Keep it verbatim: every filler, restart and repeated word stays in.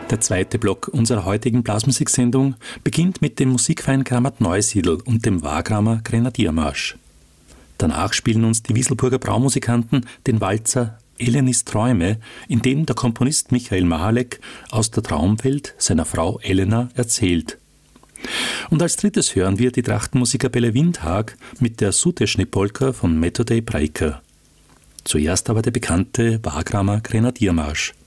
Der zweite Block unserer heutigen Blasmusiksendung beginnt mit dem Musikverein Grammat-Neusiedl und dem Wagramer Grenadiermarsch. Danach spielen uns die Wieselburger Braumusikanten den Walzer Elenis Träume, in dem der Komponist Michael Mahalek aus der Traumwelt seiner Frau Elena erzählt. Und als drittes hören wir die Trachtenmusikkapelle Windhag mit der Suteschny-Polka von Metodej Breiker. Zuerst aber der bekannte Wagramer Grenadiermarsch.